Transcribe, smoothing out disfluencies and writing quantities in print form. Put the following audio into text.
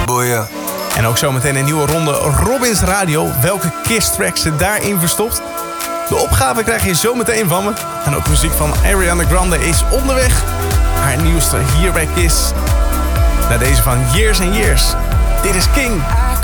boya. En ook zometeen een nieuwe ronde Robins Radio. Welke Kiss-tracks ze daarin verstopt? De opgave krijg je zometeen van me. En ook muziek van Ariana Grande is onderweg. Haar nieuwste hier bij Kiss. Na deze van Years and Years. Dit is King.